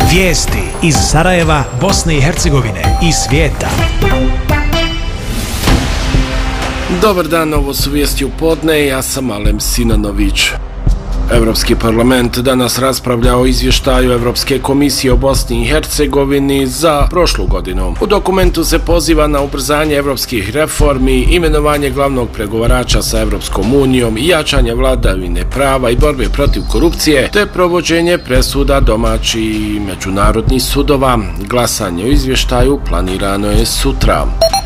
Vijesti iz Sarajeva, Bosne i Hercegovine i svijeta. Dobar dan, ovo su vijesti u podne, ja sam Alem Sinanović. Europski parlament danas raspravlja o izvještaju Europske komisije o Bosni i Hercegovini za prošlu godinu. U dokumentu se poziva na ubrzanje europskih reformi, imenovanje glavnog pregovarača sa Europskom unijom i jačanje vladavine prava i borbe protiv korupcije, te provođenje presuda domaćih i međunarodnih sudova. Glasanje o izvještaju planirano je sutra.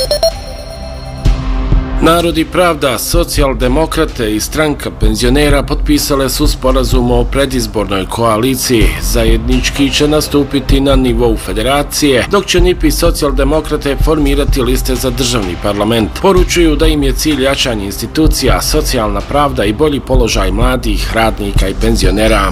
Narod i pravda, socijaldemokrate i stranka penzionera potpisale su sporazum o predizbornoj koaliciji. Zajednički će nastupiti na nivou federacije, dok će NIP i socijaldemokrate formirati liste za državni parlament. Poručuju da im je cilj jačanje institucija, socijalna pravda i bolji položaj mladih, radnika i penzionera.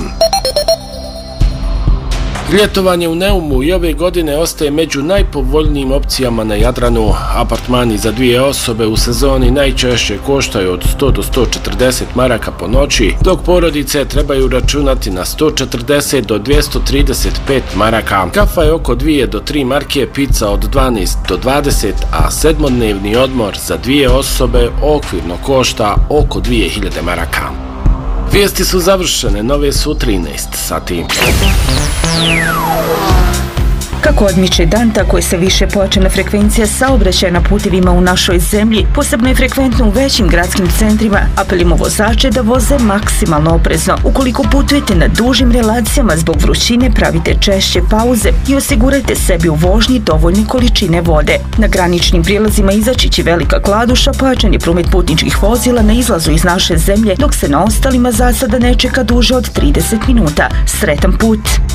Ljetovanje u Neumu i ove godine ostaje među najpovoljnijim opcijama na Jadranu. Apartmani za 2 osobe u sezoni najčešće koštaju od 100 do 140 maraka po noći, dok porodice trebaju računati na 140 do 235 maraka. Kafa je oko 2 do 3 marke, pizza od 12 do 20, a sedmodnevni odmor za 2 osobe okvirno košta oko 2000 maraka. Vijesti su završene, nove su 13 sati. Kako odmiče dan, tako je sve više pojačana frekvencija saobraćaja na putevima u našoj zemlji. Posebno je frekventno u većim gradskim centrima. Apelimo vozače da voze maksimalno oprezno. Ukoliko putujete na dužim relacijama zbog vrućine, pravite češće pauze i osigurajte sebi u vožnji dovoljne količine vode. Na graničnim prijelazima izaći će Velika Kladuša, pojačan je promet putničkih vozila na izlazu iz naše zemlje, dok se na ostalima za sada ne čeka duže od 30 minuta. Sretan put!